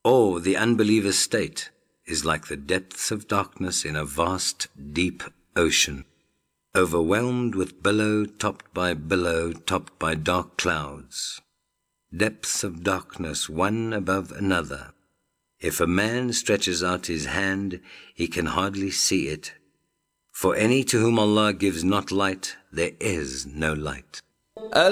Or the unbeliever's state is like the depths of darkness in a vast, deep ocean, overwhelmed with billow topped by dark clouds. Depths of darkness, one above another. If a man stretches out his hand, he can hardly see it. For any to whom Allah gives not light, there is no light.